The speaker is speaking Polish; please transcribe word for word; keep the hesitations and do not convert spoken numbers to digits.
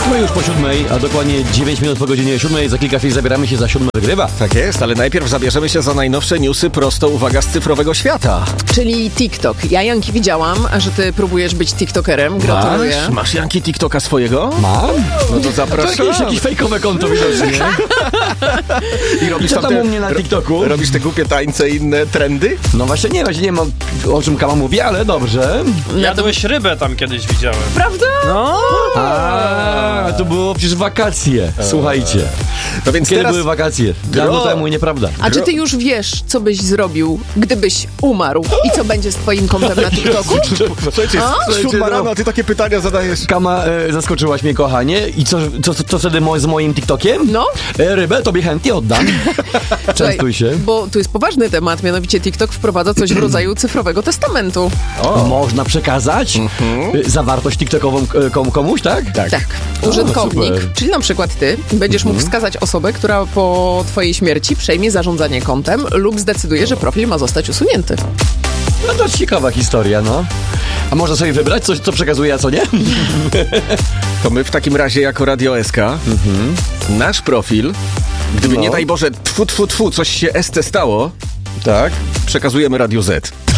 No już po siódmej, a dokładnie dziewięć minut po godzinie siódmej, za kilka chwil zabieramy się za siódme wygrywa. Tak jest, ale najpierw zabierzemy się za najnowsze newsy prosto, uwaga, z cyfrowego świata. Czyli TikTok. Ja, Janki, widziałam, że ty próbujesz być TikTokerem. Gratuluję. Masz, masz Janki TikToka swojego? Mam? No to To zapraszam. jakieś, jakieś fejkowe konto widocznie. I robisz I co tam te, u mnie na ro- TikToku? Robisz te głupie tańce i inne trendy? No właśnie nie, właśnie nie wiem o, o czym Kama mówi, ale dobrze. Jadłeś rybę tam kiedyś widziałem. Prawda? No. A, to było przecież wakacje. Słuchajcie. No więc Kiedy teraz... były wakacje? Dawno Dro- temu, nieprawda. A czy ty już wiesz, co byś zrobił, gdybyś umarł? I co będzie z twoim kontem na TikToku? Słuchajcie, jest siódma rano, a ty takie pytania zadajesz. Kama, e, zaskoczyłaś mnie, kochanie. I co, co, co, co wtedy mo- z moim TikTokiem? No. E, rybę tobie chętnie oddam. Częstuj się. Bo tu jest poważny temat, mianowicie TikTok wprowadza coś w rodzaju cyfrowego testamentu. O. Można przekazać e, zawartość TikTokową e, komu, komuś, tak? Tak. Tak. Użytkownik, super. czyli na przykład ty, będziesz mógł wskazać osobę, która po twojej śmierci przejmie zarządzanie kontem lub zdecyduje, że profil ma zostać usunięty. No to ciekawa historia, no. A można sobie wybrać, coś, co przekazuje, a co nie? To my w takim razie jako Radio S K, nasz profil, gdyby No. nie daj Boże, tfu, tfu, tfu, coś się S T stało, Tak. przekazujemy Radio Z.